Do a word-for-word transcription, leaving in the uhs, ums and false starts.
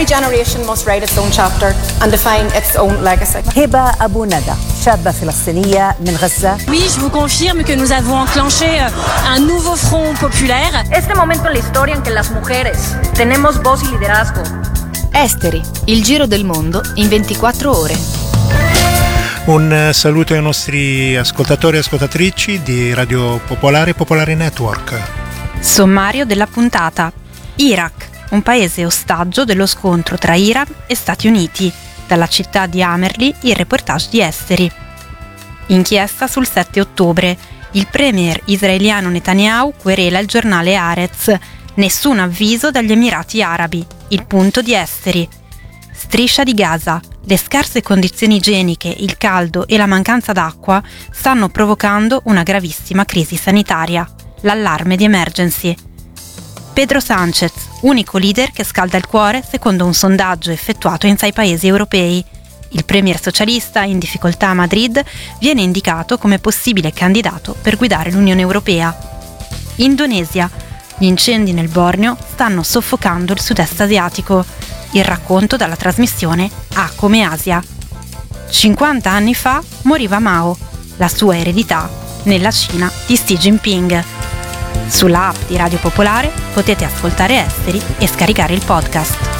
Every generation must write its own chapter and define its own legacy. هبة أبو ندى شابة فلسطينية من غزة. Oui, je vous confirme que nous avons enclenché un nouveau front populaire. Este momento en la historia en que las mujeres tenemos voz y liderazgo. Esteri, il giro del mondo in ventiquattro ore. Un saluto ai nostri ascoltatori e ascoltatrici di Radio Popolare e Popolare Network. Sommario della puntata. Iraq, un paese ostaggio dello scontro tra Iran e Stati Uniti. Dalla città di Amerli il reportage di Esteri. Inchiesta sul sette ottobre. Il premier israeliano Netanyahu querela il giornale Haaretz. Nessun avviso dagli Emirati Arabi. Il punto di Esteri. Striscia di Gaza. Le scarse condizioni igieniche, il caldo e la mancanza d'acqua stanno provocando una gravissima crisi sanitaria. L'allarme di Emergency. Pedro Sánchez, unico leader che scalda il cuore secondo un sondaggio effettuato in sei paesi europei. Il premier socialista in difficoltà a Madrid viene indicato come possibile candidato per guidare l'Unione Europea. Indonesia. Gli incendi nel Borneo stanno soffocando il sud-est asiatico. Il racconto dalla trasmissione A come Asia. cinquanta anni fa moriva Mao, la sua eredità nella Cina di Xi Jinping. Sulla app di Radio Popolare potete ascoltare Esteri e scaricare il podcast.